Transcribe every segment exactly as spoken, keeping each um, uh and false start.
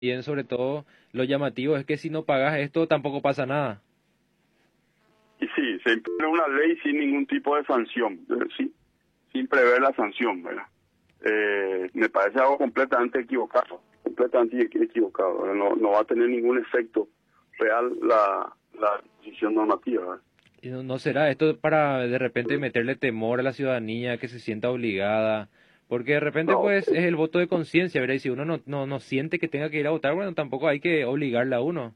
Bien, sobre todo, lo llamativo es que si no pagas esto tampoco pasa nada. Y sí, se impone una ley sin ningún tipo de sanción, eh, sí, sin prever la sanción, ¿verdad? Eh, me parece algo completamente equivocado, completamente equi- equivocado, ¿verdad? No, no va a tener ningún efecto real la, la decisión normativa, ¿verdad? Y no, no será esto para de repente meterle temor a la ciudadanía que se sienta obligada, porque de repente No, pues es el voto de conciencia, ¿verdad? Y si uno no, no, no siente que tenga que ir a votar, bueno, tampoco hay que obligarle a uno.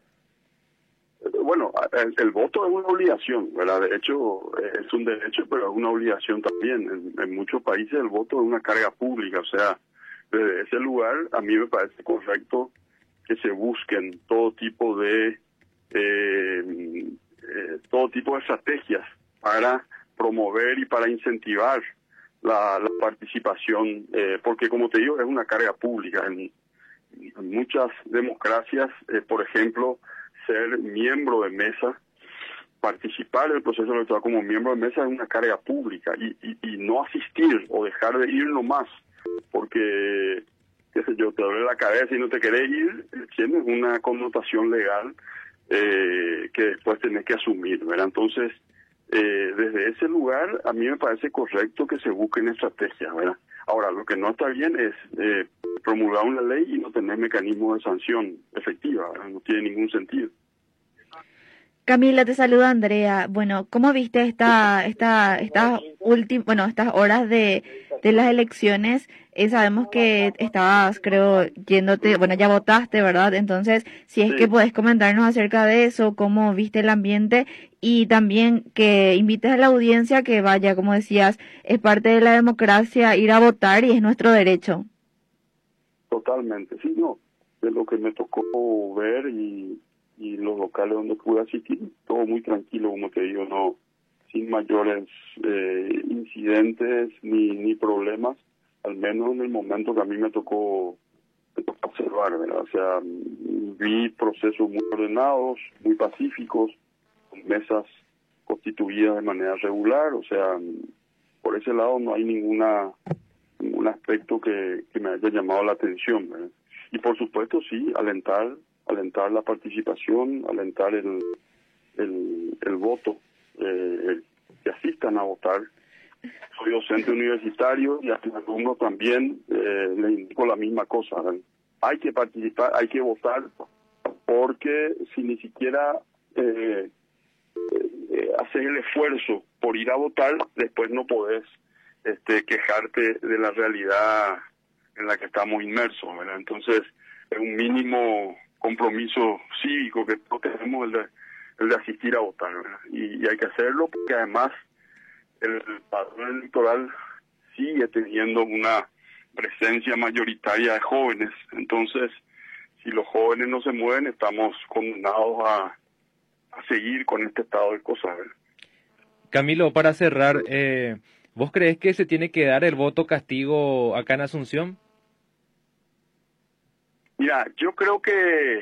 eh, bueno, el, el voto es una obligación, ¿verdad? De hecho, eh, es un derecho, pero es una obligación también. En, en muchos países el voto es una carga pública, o sea, desde ese lugar a mí me parece correcto que se busquen todo tipo de eh, eh, todo tipo de estrategias para promover y para incentivar la, la participación, eh, porque como te digo, es una carga pública. En, en muchas democracias, eh, por ejemplo, ser miembro de mesa, participar del proceso electoral como miembro de mesa es una carga pública y, y, y no asistir o dejar de ir nomás porque, qué sé yo, te duele la cabeza y no te querés ir, tienes una connotación legal eh, que después tenés que asumir, ¿verdad? Entonces, eh, desde ese lugar, a mí me parece correcto que se busquen estrategias, ¿verdad? Ahora, lo que no está bien es eh, promulgar una ley y no tener mecanismos de sanción efectiva, ¿verdad? No tiene ningún sentido. Camila, te saluda Andrea. Bueno, ¿cómo viste esta, esta, estas últimas, bueno, estas horas de, de las elecciones? Eh, sabemos que estabas, creo, yéndote, bueno, ya votaste, ¿verdad? Entonces, si es que Sí, puedes comentarnos acerca de eso, cómo viste el ambiente y también que invites a la audiencia que vaya, como decías, es parte de la democracia ir a votar y es nuestro derecho. totalmente, sí, no, de lo que me tocó ver y, y los locales donde pude asistir, todo muy tranquilo, como te digo, no, sin mayores eh, incidentes ni, ni problemas, al menos en el momento que a mí me tocó, me tocó observar, ¿verdad? O sea, mm, vi procesos muy ordenados, muy pacíficos, con mesas constituidas de manera regular, o sea, mm, por ese lado no hay ninguna ningún aspecto que, que me haya llamado la atención, ¿verdad? Y por supuesto sí, alentar, alentar la participación, alentar el, el, el voto, eh, que asistan a votar. Soy docente universitario y a mis alumnos también eh, les indico la misma cosa, ¿verdad? Hay que participar, hay que votar, porque si ni siquiera eh, eh, haces el esfuerzo por ir a votar, después no podés este, quejarte de la realidad en la que estamos inmersos, ¿verdad? Entonces, es un mínimo compromiso cívico que todos tenemos el de, el de asistir a votar, ¿verdad? Y, y hay que hacerlo porque además el padrón electoral sigue teniendo una presencia mayoritaria de jóvenes. Entonces, si los jóvenes no se mueven, estamos condenados a, a seguir con este estado de cosas, ¿verdad? Camilo, para cerrar, eh, ¿vos crees que se tiene que dar el voto castigo acá en Asunción? Mira, yo creo que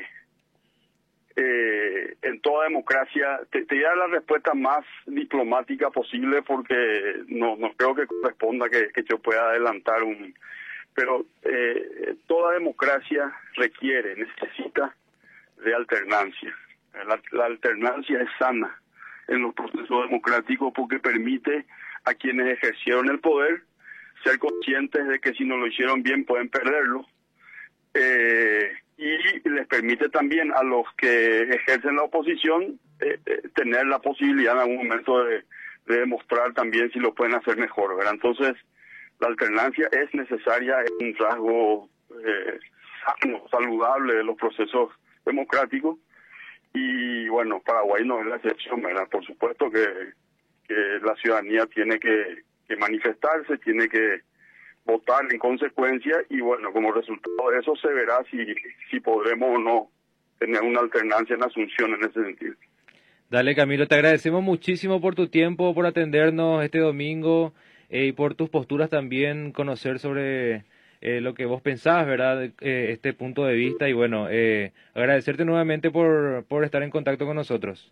eh, en toda democracia, te, te voy a dar la respuesta más diplomática posible porque no, no creo que corresponda que, que yo pueda adelantar un... Pero eh, toda democracia requiere, necesita de alternancia. La, la alternancia es sana en los procesos democráticos porque permite a quienes ejercieron el poder ser conscientes de que si no lo hicieron bien pueden perderlo. Eh, y les permite también a los que ejercen la oposición eh, eh, tener la posibilidad en algún momento de, de demostrar también si lo pueden hacer mejor, ¿verdad? Entonces, la alternancia es necesaria, es un rasgo eh, sano, saludable de los procesos democráticos. Y bueno, Paraguay no es la excepción, ¿verdad? Por supuesto que, que la ciudadanía tiene que, que manifestarse, tiene que votar en consecuencia y bueno, como resultado de eso se verá si, si podremos o no tener una alternancia en Asunción en ese sentido. Dale, Camilo, te agradecemos muchísimo por tu tiempo, por atendernos este domingo eh, y por tus posturas también, conocer sobre eh, lo que vos pensás, ¿verdad? Eh, este punto de vista y bueno, eh, agradecerte nuevamente por, por estar en contacto con nosotros.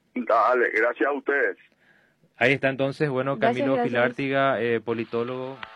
Dale, gracias a ustedes. Ahí está entonces, bueno, Gracias, Camilo gracias. Filártiga, eh, politólogo.